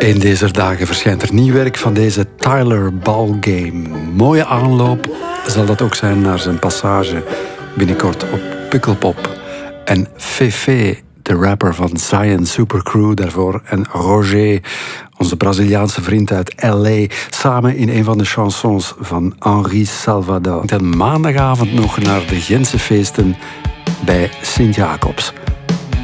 In deze dagen verschijnt er nieuw werk van deze Tyler Ballgame. Mooie aanloop zal dat ook zijn naar zijn passage binnenkort op Pukkelpop. En Fefe, de rapper van Zion Supercrew daarvoor. En Roger, onze Braziliaanse vriend uit L.A. samen in een van de chansons van Henri Salvador. En maandagavond nog naar de Gentse feesten bij Sint-Jacobs.